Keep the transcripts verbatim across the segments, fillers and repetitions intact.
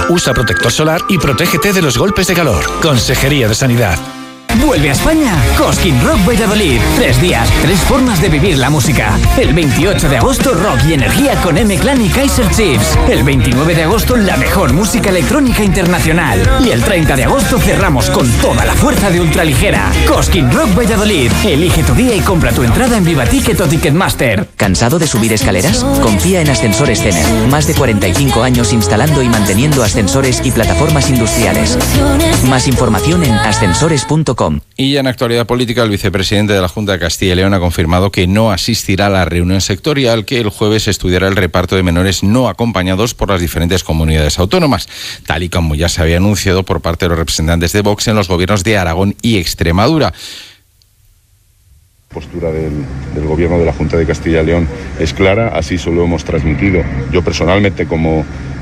Usa protector solar y protégete de los golpes de calor. Consejería de Sanidad. Vuelve a España Cosquín Rock Valladolid. Tres días, tres formas de vivir la música. El veintiocho de agosto, rock y energía con M-Clan y Kaiser Chiefs. El veintinueve de agosto, la mejor música electrónica internacional. Y el treinta de agosto cerramos con toda la fuerza de ultraligera. Cosquín Rock Valladolid. Elige tu día y compra tu entrada en Vivaticket o Ticketmaster. ¿Cansado de subir escaleras? Confía en Ascensores Zener. Más de cuarenta y cinco años instalando y manteniendo ascensores y plataformas industriales. Más información en ascensores punto com. Y ya en actualidad política, el vicepresidente de la Junta de Castilla y León ha confirmado que no asistirá a la reunión sectorial que el jueves estudiará el reparto de menores no acompañados por las diferentes comunidades autónomas, tal y como ya se había anunciado por parte de los representantes de Vox en los gobiernos de Aragón y Extremadura. La postura del, del Gobierno de la Junta de Castilla y León es clara, así se lo hemos transmitido. Yo personalmente, como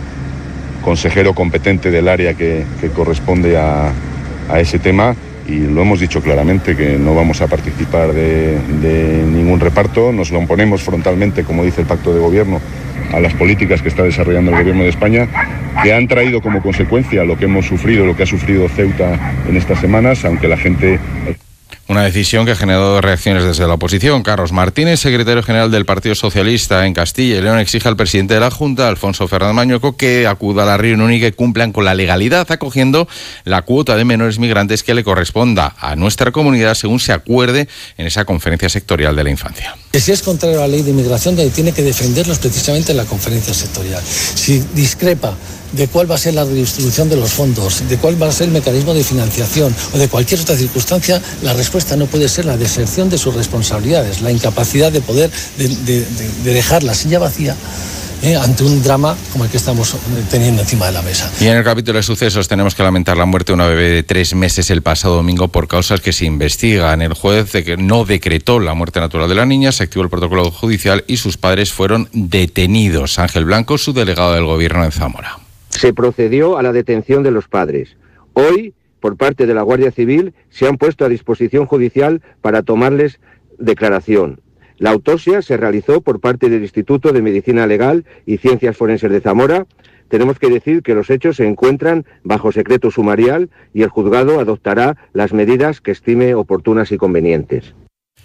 consejero competente del área que, que corresponde a, a ese tema, y lo hemos dicho claramente, que no vamos a participar de, de ningún reparto, nos lo oponemos frontalmente, como dice el pacto de gobierno, a las políticas que está desarrollando el gobierno de España, que han traído como consecuencia lo que hemos sufrido, lo que ha sufrido Ceuta en estas semanas, aunque la gente... Una decisión que ha generado reacciones desde la oposición. Carlos Martínez, secretario general del Partido Socialista en Castilla y León, exige al presidente de la Junta, Alfonso Fernández Mañueco, que acuda a la reunión y que cumplan con la legalidad, acogiendo la cuota de menores migrantes que le corresponda a nuestra comunidad según se acuerde en esa conferencia sectorial de la infancia. Si es contrario a la ley de inmigración, tiene que defenderlos precisamente en la conferencia sectorial. Si discrepa de cuál va a ser la redistribución de los fondos, de cuál va a ser el mecanismo de financiación o de cualquier otra circunstancia, la respuesta no puede ser la deserción de sus responsabilidades, la incapacidad de poder de, de, de, de dejar la silla vacía eh, ante un drama como el que estamos teniendo encima de la mesa. Y en el capítulo de sucesos tenemos que lamentar la muerte de una bebé de tres meses el pasado domingo por causas que se investigan. El juez de que no decretó la muerte natural de la niña, se activó el protocolo judicial y sus padres fueron detenidos. Ángel Blanco, su delegado del gobierno en Zamora. Se procedió a la detención de los padres. Hoy, por parte de la Guardia Civil, se han puesto a disposición judicial para tomarles declaración. La autopsia se realizó por parte del Instituto de Medicina Legal y Ciencias Forenses de Zamora. Tenemos que decir que los hechos se encuentran bajo secreto sumarial y el juzgado adoptará las medidas que estime oportunas y convenientes.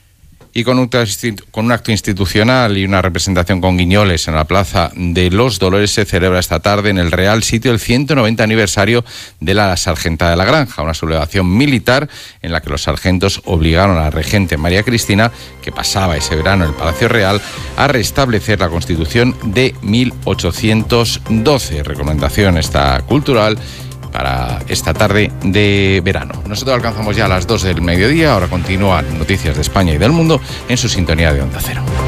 Y con un, con un acto institucional y una representación con guiñoles en la Plaza de los Dolores se celebra esta tarde en el Real Sitio el ciento noventa aniversario de la Sargenta de la Granja, una sublevación militar en la que los sargentos obligaron a la regente María Cristina, que pasaba ese verano en el Palacio Real, a restablecer la Constitución de mil ochocientos doce. Recomendación esta cultural para esta tarde de verano. Nosotros alcanzamos ya a las dos del mediodía, ahora continúan noticias de España y del mundo en su sintonía de Onda Cero.